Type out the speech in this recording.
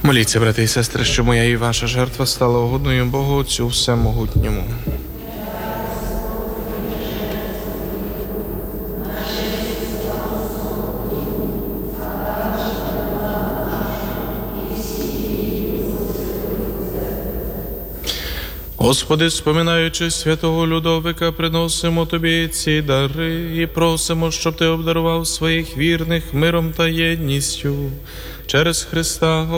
Моліться, брати і сестри, що моя і ваша жертва стала угодною Богу Отцю Всемогутньому. Господи, споминаючи святого Людовика, приносимо Тобі ці дари і просимо, щоб Ти обдарував своїх вірних миром та єдністю через Христа